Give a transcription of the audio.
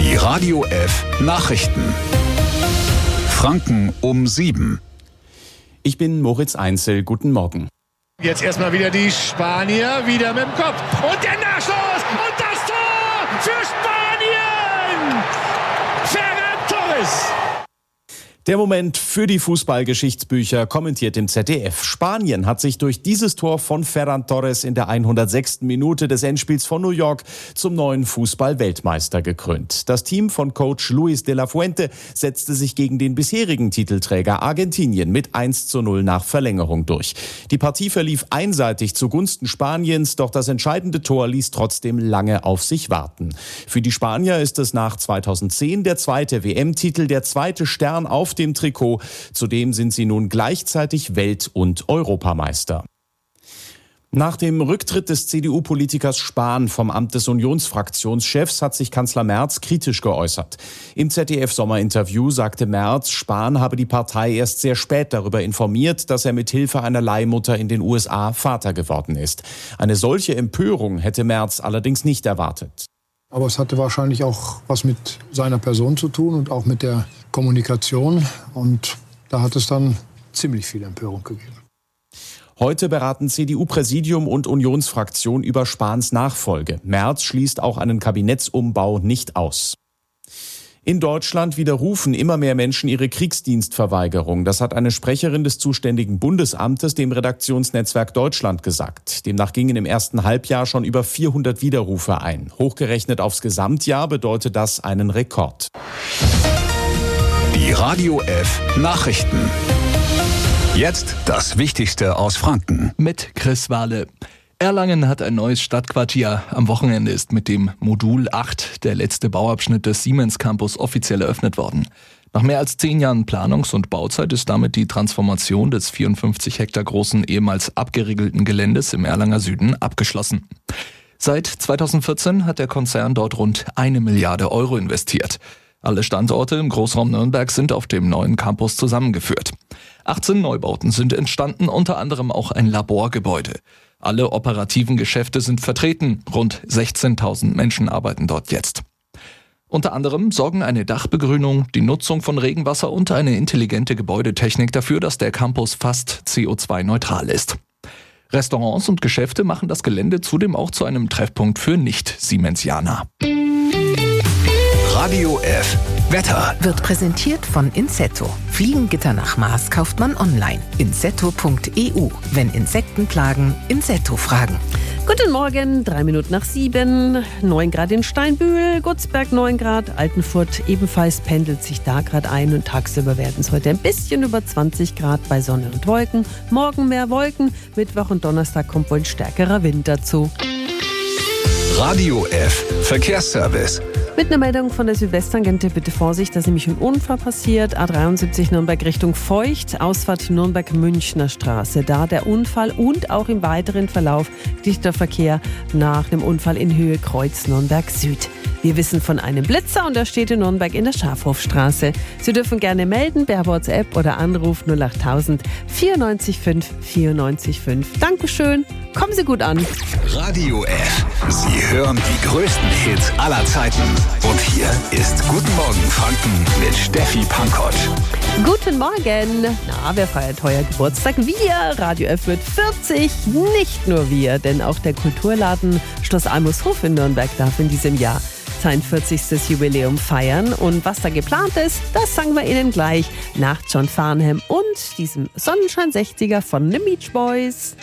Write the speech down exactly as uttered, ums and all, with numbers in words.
Die Radio F Nachrichten. Franken um sieben. Ich bin Moritz Einzel. Guten Morgen. Jetzt erstmal wieder die Spanier, wieder mit dem Kopf. Und der Nachschuss! Und das Tor für Spanien! Ferran Torres! Der Moment für die Fußballgeschichtsbücher, kommentiert im Z D F. Spanien hat sich durch dieses Tor von Ferran Torres in der hundertsechsten Minute des Endspiels von New York zum neuen Fußball-Weltmeister gekrönt. Das Team von Coach Luis de la Fuente setzte sich gegen den bisherigen Titelträger Argentinien mit eins zu null nach Verlängerung durch. Die Partie verlief einseitig zugunsten Spaniens, doch das entscheidende Tor ließ trotzdem lange auf sich warten. Für die Spanier ist es nach zweitausendzehn der zweite W M-Titel, der zweite Stern auf dem Trikot. Zudem sind sie nun gleichzeitig Welt- und Europameister. Nach dem Rücktritt des C D U-Politikers Spahn vom Amt des Unionsfraktionschefs hat sich Kanzler Merz kritisch geäußert. Im Z D F-Sommerinterview sagte Merz, Spahn habe die Partei erst sehr spät darüber informiert, dass er mit Hilfe einer Leihmutter in den U S A Vater geworden ist. Eine solche Empörung hätte Merz allerdings nicht erwartet. Aber es hatte wahrscheinlich auch was mit seiner Person zu tun und auch mit der Kommunikation. Und da hat es dann ziemlich viel Empörung gegeben. Heute beraten C D U-Präsidium und Unionsfraktion über Spahns Nachfolge. Merz schließt auch einen Kabinettsumbau nicht aus. In Deutschland widerrufen immer mehr Menschen ihre Kriegsdienstverweigerung. Das hat eine Sprecherin des zuständigen Bundesamtes dem Redaktionsnetzwerk Deutschland gesagt. Demnach gingen im ersten Halbjahr schon über vierhundert Widerrufe ein. Hochgerechnet aufs Gesamtjahr bedeutet das einen Rekord. Die Radio F Nachrichten. Jetzt das Wichtigste aus Franken. Mit Chris Wahle. Erlangen hat ein neues Stadtquartier. Am Wochenende ist mit dem Modul acht der letzte Bauabschnitt des Siemens Campus offiziell eröffnet worden. Nach mehr als zehn Jahren Planungs- und Bauzeit ist damit die Transformation des vierundfünfzig Hektar großen, ehemals abgeriegelten Geländes im Erlanger Süden abgeschlossen. Seit zweitausendvierzehn hat der Konzern dort rund eine Milliarde Euro investiert. Alle Standorte im Großraum Nürnberg sind auf dem neuen Campus zusammengeführt. achtzehn Neubauten sind entstanden, unter anderem auch ein Laborgebäude. Alle operativen Geschäfte sind vertreten. Rund sechzehntausend Menschen arbeiten dort jetzt. Unter anderem sorgen eine Dachbegrünung, die Nutzung von Regenwasser und eine intelligente Gebäudetechnik dafür, dass der Campus fast C O zwei neutral ist. Restaurants und Geschäfte machen das Gelände zudem auch zu einem Treffpunkt für Nicht-Siemensianer. Radio F Wetter wird präsentiert von Insetto. Fliegengitter nach Maß kauft man online. insetto punkt e u. Wenn Insekten plagen, Insetto fragen. Guten Morgen, drei Minuten nach sieben, neun Grad in Steinbühl, Gutzberg neun Grad, Altenfurt ebenfalls pendelt sich da gerade ein und tagsüber werden es heute ein bisschen über zwanzig Grad bei Sonne und Wolken. Morgen mehr Wolken, Mittwoch und Donnerstag kommt wohl ein stärkerer Wind dazu. Radio F Verkehrsservice. Mit einer Meldung von der Südwesttangente, bitte Vorsicht, da ist nämlich ein Unfall passiert. A dreiundsiebzig Nürnberg Richtung Feucht, Ausfahrt Nürnberg-Münchner Straße. Da der Unfall und auch im weiteren Verlauf dichter Verkehr nach dem Unfall in Höhe Kreuz Nürnberg Süd. Wir wissen von einem Blitzer und er steht in Nürnberg in der Schafhofstraße. Sie dürfen gerne melden per WhatsApp oder Anruf null achttausend vierundneunzig fünf vierundneunzig fünf. Dankeschön, kommen Sie gut an. Radio F. Sie hören die größten Hits aller Zeiten. Und hier ist Guten Morgen Franken mit Steffi Pankott. Guten Morgen. Na, wer feiert heuer Geburtstag? Wir. Radio F wird vierzig. Nicht nur wir, denn auch der Kulturladen Schloss Almushof in Nürnberg darf in diesem Jahr sein vierzigstes Jubiläum feiern. Und was da geplant ist, das sagen wir Ihnen gleich nach John Farnham und diesem Sonnenschein sechziger von The Beach Boys.